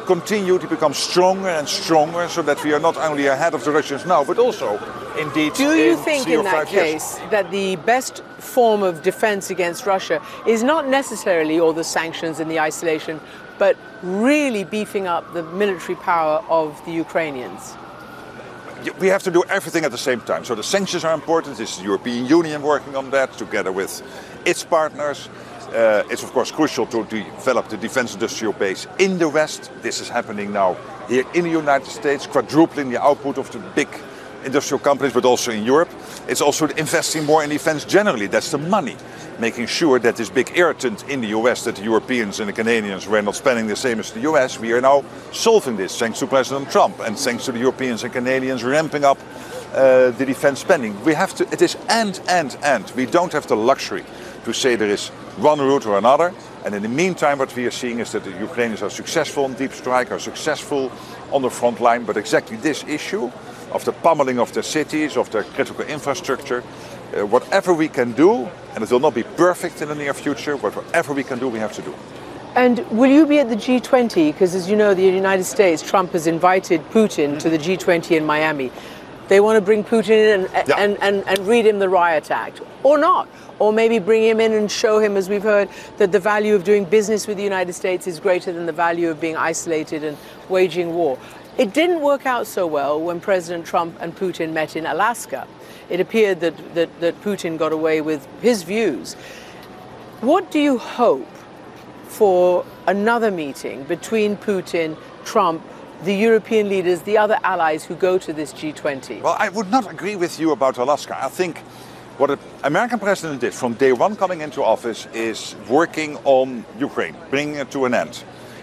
continue to become stronger and stronger so that we are not only ahead of the Russians now, but also indeed Do you in think 3 in or that 5 years. case that the best form of defense against Russia is not necessarily all the sanctions and the isolation, but really beefing up the military power of the Ukrainians? We have to do everything at the same time. So the sanctions are important. This is the European Union working on that together with its partners. It's of course crucial to develop the defense industrial base in the West. This is happening now here in the United States, quadrupling the output of the big industrial companies, but also in Europe. It's also investing more in defense generally. That's the money. Making sure that this big irritant in the US, that the Europeans and the Canadians were not spending the same as the US, we are now solving this thanks to President Trump and thanks to the Europeans and Canadians ramping up the defense spending. We have to, it is and. We don't have the luxury to say there is one route or another. And in the meantime, what we are seeing is that the Ukrainians are successful on deep strike, are successful on the front line, but exactly this issue of the pummeling of their cities, of their critical infrastructure, whatever we can do, and it will not be perfect in the near future, but whatever we can do, we have to do. And will you be at the G20? Because as you know, the United States, Trump has invited Putin to the G20 in Miami. They want to bring Putin in and read him the riot act, or not. Or maybe bring him in and show him, as we've heard, that the value of doing business with the United States is greater than the value of being isolated and waging war. It didn't work out so well when President Trump and Putin met in Alaska. It appeared that Putin got away with his views. What do you hope for another meeting between Putin, Trump, the European leaders, the other allies who go to this G20? Well, I would not agree with you about Alaska. I think what the American president did from day one coming into office is working on Ukraine, bringing it to an end.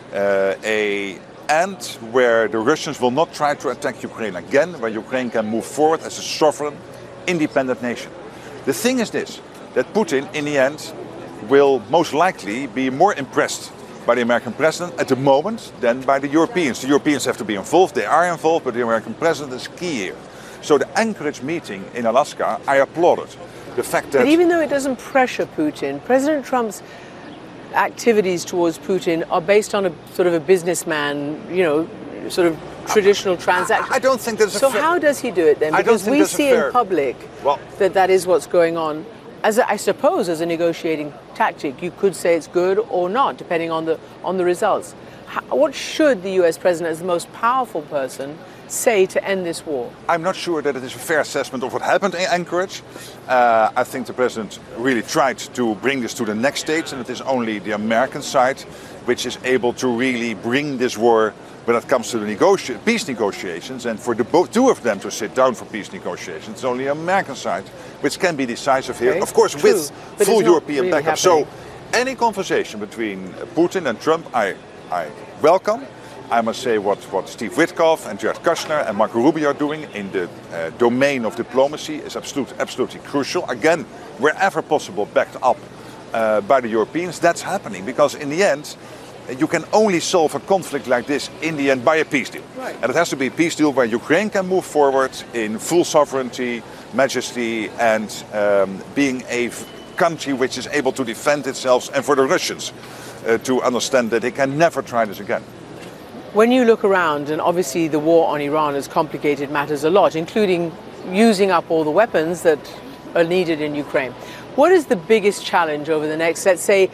An end where the Russians will not try to attack Ukraine again, where Ukraine can move forward as a sovereign, independent nation. The thing is this, that Putin, in the end, will most likely be more impressed by the American president at the moment than by the Europeans. The Europeans have to be involved, they are involved, but the American president is key here. So the Anchorage meeting in Alaska, I applauded. The fact that... But even though it doesn't pressure Putin, President Trump's activities towards Putin are based on a sort of a businessman, you know, sort of traditional transaction. I don't think that's so how does he do it then? Because we see in public that is what's going on. As I suppose as a negotiating tactic, you could say it's good or not, depending on the results. What should the US president, as the most powerful person, say to end this war? I'm not sure that it is a fair assessment of what happened in Anchorage. I think the president really tried to bring this to the next stage, and it is only the American side which is able to really bring this war when it comes to the peace negotiations, and for the two of them to sit down for peace negotiations. It's only the American side which can be decisive here, of course, with full European backup. So any conversation between Putin and Trump, I welcome. I must say what Steve Witkoff and Jared Kushner and Marco Rubio are doing in the domain of diplomacy is absolutely crucial. Again, wherever possible, backed up by the Europeans. That's happening because in the end, you can only solve a conflict like this in the end by a peace deal. Right. And it has to be a peace deal where Ukraine can move forward in full sovereignty, majesty, and being a country which is able to defend itself, and for the Russians to understand that they can never try this again. When you look around, and obviously the war on Iran has complicated matters a lot, including using up all the weapons that are needed in Ukraine. What is the biggest challenge over the next, let's say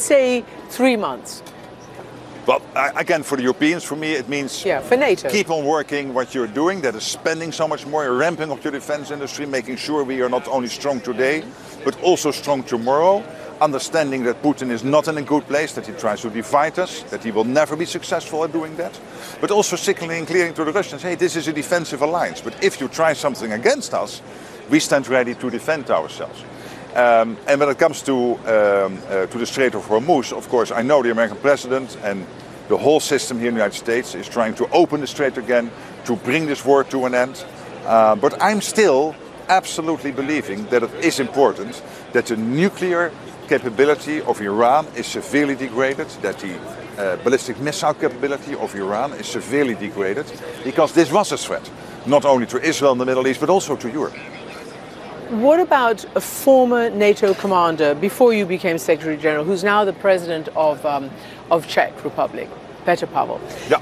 3 months? Well, again, for the Europeans, for me, it means for NATO. Keep on working what you're doing, that is spending so much more, ramping up your defense industry, making sure we are not only strong today, but also strong tomorrow, understanding that Putin is not in a good place, that he tries to divide us, that he will never be successful at doing that, but also signaling clearly to the Russians, hey, this is a defensive alliance, but if you try something against us, we stand ready to defend ourselves. And when it comes to the Strait of Hormuz, of course, I know the American president and the whole system here in the United States is trying to open the strait again, to bring this war to an end. But I'm still absolutely believing that it is important that the nuclear capability of Iran is severely degraded, that the ballistic missile capability of Iran is severely degraded, because this was a threat, not only to Israel in the Middle East, but also to Europe. What about a former NATO commander, before you became Secretary General, who's now the president of Czech Republic, Petr Pavel? Yeah.